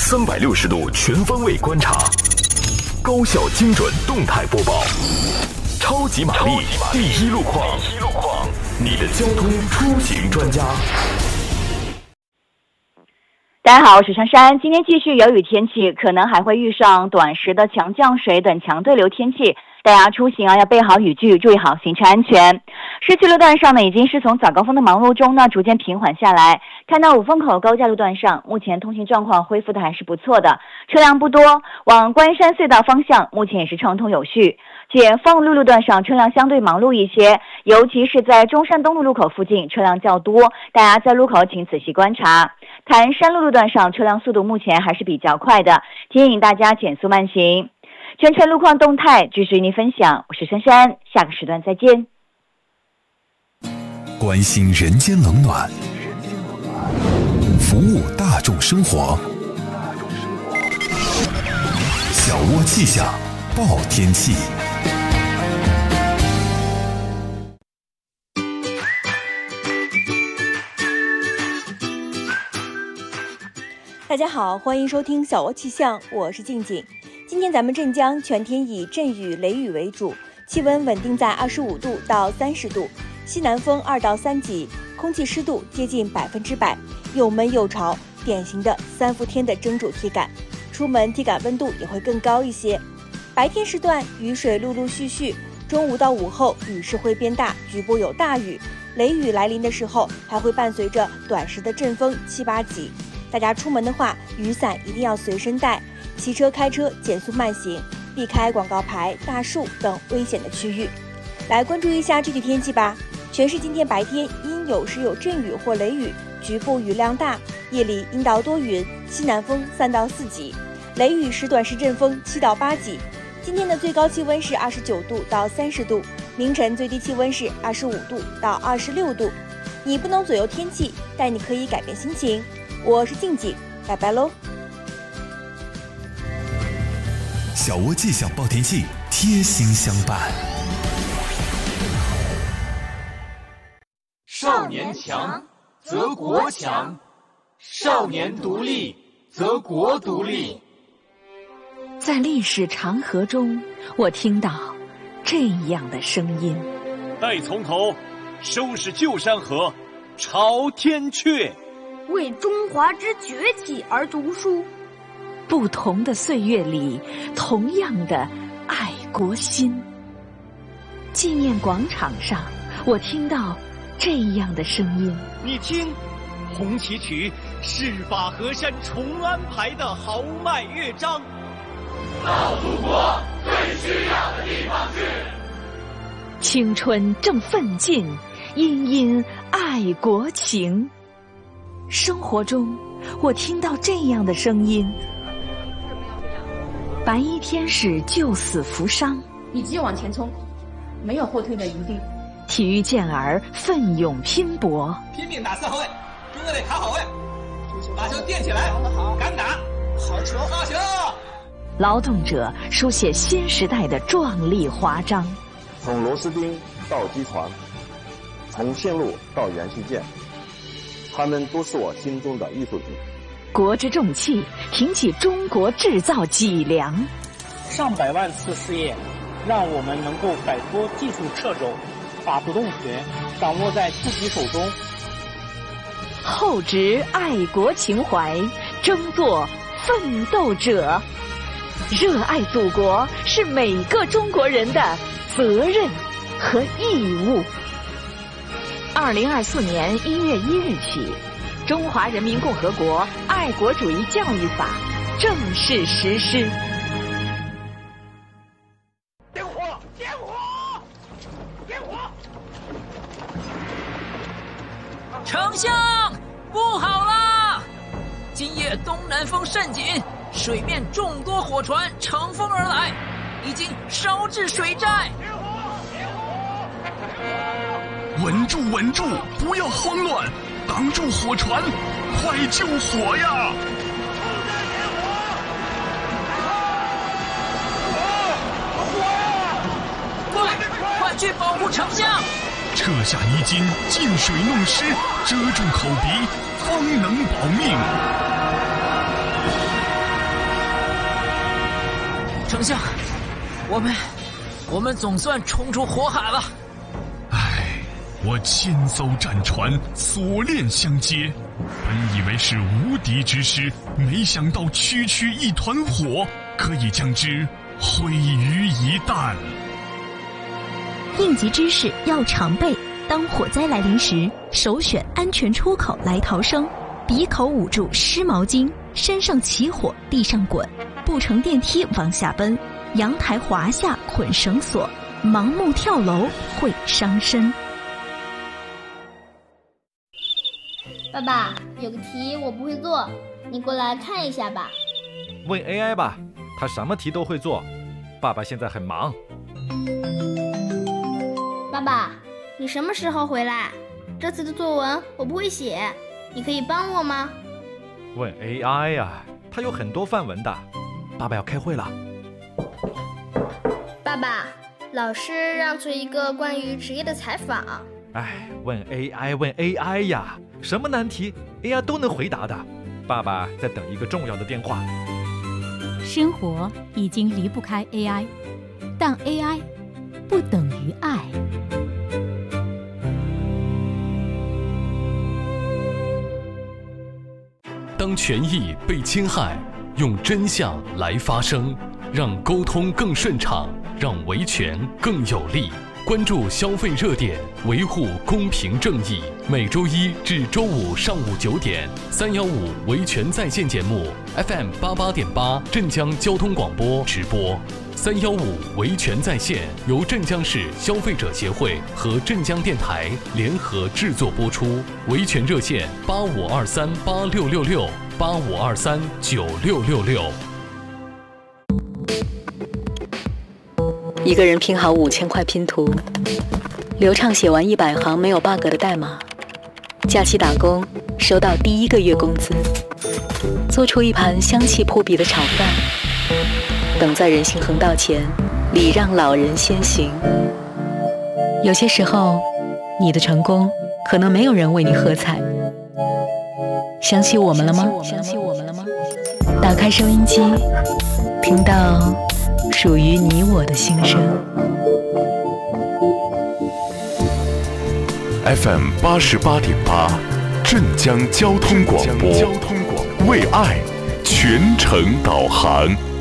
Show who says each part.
Speaker 1: 360度全方位观察，高效精准动态播报，超级玛丽第一路况，你的交通出行专家。
Speaker 2: 大家好，我是珊珊。今天继续有雨天气，可能还会遇上短时的强降水等强对流天气，大家出行要备好雨具，注意好行车安全。市区路段上呢，已经是从早高峰的忙碌中呢，逐渐平缓下来。看到五凤口高架路段上，目前通行状况恢复的还是不错的，车辆不多，往关山隧道方向目前也是畅通有序。且凤路路段上车辆相对忙碌一些，尤其是在中山东路路口附近车辆较多，大家在路口请仔细观察。潭山路路段上车辆速度目前还是比较快的，提醒大家减速慢行。全程路况动态继续与您分享，我是珊珊，下个时段再见。
Speaker 1: 关心人间冷暖，服务大众生活，小窝气象报天气。
Speaker 3: 大家好，欢迎收听小窝气象，我是静静。今天咱们镇江全天以阵雨雷雨为主，气温稳定在25度到30度，西南风2到3级，空气湿度接近100%，又闷又潮，典型的3伏天的蒸煮体感，出门体感温度也会更高一些。白天时段雨水陆陆续续，中午到午后雨势会变大，局部有大雨，雷雨来临的时候还会伴随着短时的阵风7、8级。大家出门的话，雨伞一定要随身带，骑车开车减速慢行，避开广告牌、大树等危险的区域。来关注一下具体天气吧。全市今天白天因有时有阵雨或雷雨，局部雨量大，夜里阴到多云，西南风3到4级，雷雨时短时阵风7到8级。今天的最高气温是29度到30度，凌晨最低气温是25度到26度。你不能左右天气，但你可以改变心情。我是静静，拜拜喽。
Speaker 1: 小窝气象报天气，贴心相伴。
Speaker 4: 少年强则国强，少年独立则国独立。
Speaker 5: 在历史长河中，我听到这样的声音：
Speaker 6: 待从头，收拾旧山河，朝天阙。
Speaker 7: 为中华之崛起而读书。
Speaker 5: 不同的岁月里，同样的爱国心。纪念广场上，我听到这样的声音：
Speaker 6: 你听，红旗曲是把河山重安排的豪迈乐章。
Speaker 4: 到祖国最需要的地方去。
Speaker 5: 青春正奋进，殷殷爱国情。生活中，我听到这样的声音：白衣天使救死扶伤，
Speaker 8: 以及往前冲，没有后退的余地。
Speaker 5: 体育健儿奋勇拼搏，
Speaker 9: 拼命打4号位，中队得卡好位，把球垫起来，敢打，好球，好球！
Speaker 5: 劳动者书写新时代的壮丽华章。
Speaker 10: 从螺丝钉到机床，从线路到元器件，他们都是我心中的艺术品。
Speaker 5: 国之重器，挺起中国制造脊梁。
Speaker 11: 上百万次试验，让我们能够摆脱技术掣肘，把主动权掌握在自己手中。
Speaker 5: 厚植爱国情怀，争做奋斗者。热爱祖国是每个中国人的责任和义务。2024年1月1日起，《中华人民共和国爱国主义教育法》正式实施。
Speaker 9: 点火！点火！点火！
Speaker 12: 丞相，不好啦！今夜东南风甚紧，水面众多火船乘风而来，已经烧至水寨。
Speaker 1: 稳住，稳住，不要慌乱，挡住火船，快救火呀！
Speaker 12: 快去保护丞相！
Speaker 1: 撤下衣襟，进水弄湿，遮住口鼻，方能保命。
Speaker 12: 丞相，我们总算冲出火海了。
Speaker 13: 唉，我千艘战船锁链相接，本以为是无敌之师，没想到区区一团火可以将之毁于一旦。
Speaker 14: 应急知识要常备，当火灾来临时，首选安全出口来逃生，鼻口捂住湿毛巾，身上起火地上滚，不乘电梯往下奔，阳台滑下捆绳索，盲目跳楼会伤身。
Speaker 15: 爸爸，有个题我不会做，你过来看一下吧。
Speaker 16: 问 AI 吧，他什么题都会做。爸爸现在很忙。
Speaker 15: 爸爸，你什么时候回来？这次的作文我不会写，你可以帮我吗？
Speaker 16: 问 AI 呀，他有很多范文的。爸爸要开会了。
Speaker 15: 爸爸，老师让做一个关于职业的采访。
Speaker 16: 哎，问 AI 呀，什么难题 AI 都能回答的。爸爸在等一个重要的电话。
Speaker 17: 生活已经离不开 AI， 但 AI 不等于爱。
Speaker 1: 当权益被侵害，用真相来发声，让沟通更顺畅，让维权更有力。关注消费热点，维护公平正义。每周一至周五上午9点，315维权在线节目 FM 88.8镇江交通广播直播。315维权在线由镇江市消费者协会和镇江电台联合制作播出。维权热线85238666，85239666。
Speaker 18: 一个人拼好5000块拼图，流畅写完100行没有 bug 的代码，假期打工收到第1个月工资，做出一盘香气扑鼻的炒饭，等在人行横道前礼让老人先行。有些时候，你的成功可能没有人为你喝彩。想起我们了吗？打开收音机，听到属于你我的心声。
Speaker 1: FM 88.8，镇江交通广播，为爱全程导航。